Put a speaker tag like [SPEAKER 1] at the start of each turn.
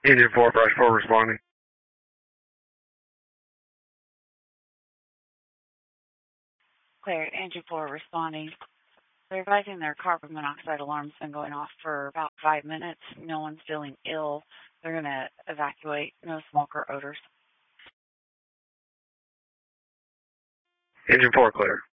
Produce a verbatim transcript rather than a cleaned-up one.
[SPEAKER 1] Engine four, brush four responding.
[SPEAKER 2] Clear, Engine four responding. They're advising their carbon monoxide alarm's been going off for about five minutes. No one's feeling ill. They're going to evacuate. No smoke or odors.
[SPEAKER 1] Engine four clear.